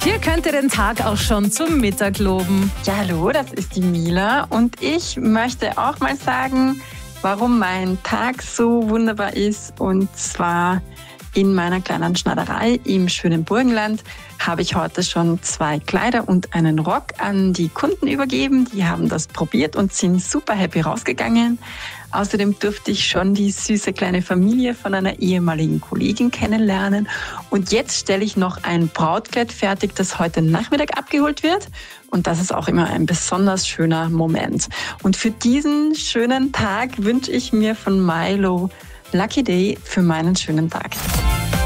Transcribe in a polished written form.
Hier könnt ihr den Tag auch schon zum Mittag loben. Ja, hallo, das ist die Mila und ich möchte auch mal sagen, warum mein Tag so wunderbar ist. Und zwar in meiner kleinen Schneiderei im schönen Burgenland habe ich heute schon 2 Kleider und einen Rock an die Kunden übergeben. Die haben das probiert und sind super happy rausgegangen. Außerdem durfte ich schon die süße kleine Familie von einer ehemaligen Kollegin kennenlernen. Und jetzt stelle ich noch ein Brautkleid fertig, das heute Nachmittag abgeholt wird. Und das ist auch immer ein besonders schöner Moment. Und für diesen schönen Tag wünsche ich mir von Milo Lucky Day für meinen schönen Tag.